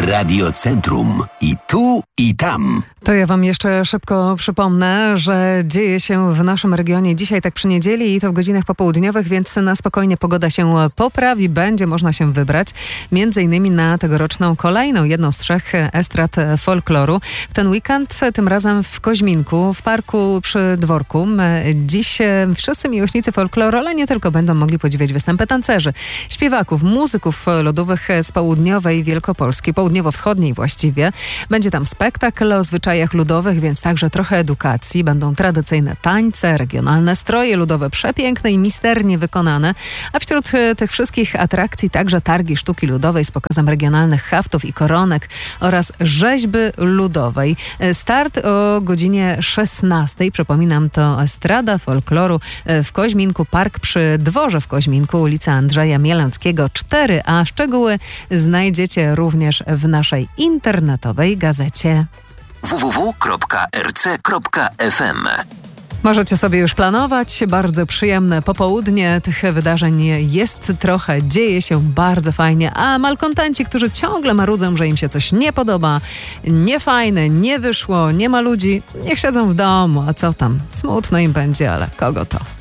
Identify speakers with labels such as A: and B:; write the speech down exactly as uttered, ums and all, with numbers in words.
A: Radiocentrum. I tu, i tam.
B: To ja wam jeszcze szybko przypomnę, że dzieje się w naszym regionie dzisiaj tak przy niedzieli i to w godzinach popołudniowych, więc na spokojnie pogoda się poprawi, będzie można się wybrać między innymi na tegoroczną kolejną, jedną z trzech estrad folkloru. W ten weekend, tym razem w Koźminku, w parku przy dworku. Dziś wszyscy miłośnicy folkloru, ale nie tylko, będą mogli podziwiać występy tancerzy, śpiewaków, muzyków ludowych z południowej Wielkopolski, południowo-wschodniej właściwie. Będzie tam spektakl o zwyczajach ludowych, więc także trochę edukacji. Będą tradycyjne tańce, regionalne stroje ludowe, przepiękne i misternie wykonane. A wśród tych wszystkich atrakcji także targi sztuki ludowej z pokazem regionalnych haftów i koronek oraz rzeźby ludowej. Start o godzinie szesnastej. Przypominam, to estrada folkloru w Koźminku, park przy dworze w Koźminku, ulica Andrzeja Mielęckiego cztery a. Szczegóły znajdziecie również w naszej internetowej gazecie.
A: w w w kropka r c kropka f m.
B: Możecie sobie już planować. Bardzo przyjemne popołudnie. Tych wydarzeń jest trochę, dzieje się bardzo fajnie, a malkontenci, którzy ciągle marudzą, że im się coś nie podoba, niefajne, nie wyszło, nie ma ludzi, niech siedzą w domu, a co tam? Smutno im będzie, ale kogo to?